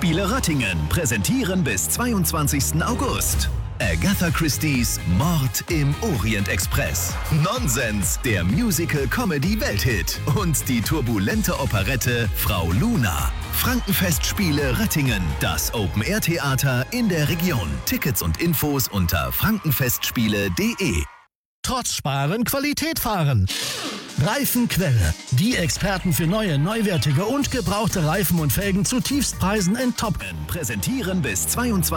Frankenfestspiele Röttingen präsentieren bis 22. August Agatha Christie's Mord im Orient Express, Nonsens, der Musical-Comedy-Welthit und die turbulente Operette Frau Luna. Frankenfestspiele Röttingen, das Open-Air-Theater in der Region. Tickets und Infos unter frankenfestspiele.de. Trotz Sparen Qualität fahren. Reifenquelle. Die Experten für neue, neuwertige und gebrauchte Reifen und Felgen zu Tiefstpreisen in Top. Präsentieren bis 22.